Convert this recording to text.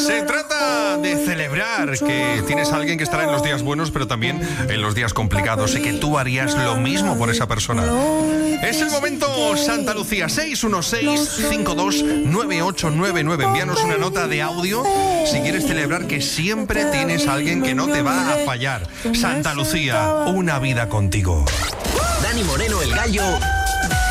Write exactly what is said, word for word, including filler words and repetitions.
Se trata de celebrar que tienes a alguien que estará en los días buenos, pero también en los días complicados, y que tú harías lo mismo por esa persona. Es el momento Santa Lucía. Seis uno seis, cinco dos nueve ocho nueve nueve. Envíanos una nota de audio si quieres celebrar que siempre tienes a alguien que no te va a fallar. Santa Lucía, una vida contigo. Dani Moreno, el Gallo,